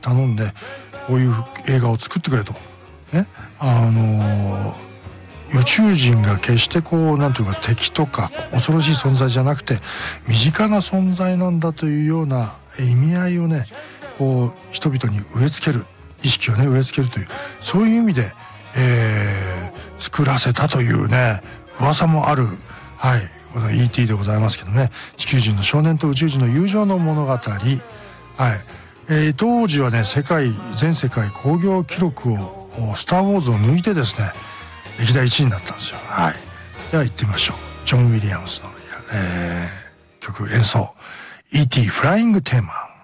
頼んでこういう映画を作ってくれとね、宇宙人が決してこうなんていうか敵とか恐ろしい存在じゃなくて身近な存在なんだというような意味合いをねこう人々に植え付ける意識をね植え付けるというそういう意味で、作らせたというね噂もあるはいこの E.T. でございますけどね、地球人の少年と宇宙人の友情の物語、はい、当時はね全世界興行記録をスター・ウォーズを抜いてですね歴代1位になったんですよ。はい、では行ってみましょう。ジョン・ウィリアムスの、曲演奏 E.T. フライングテーマ。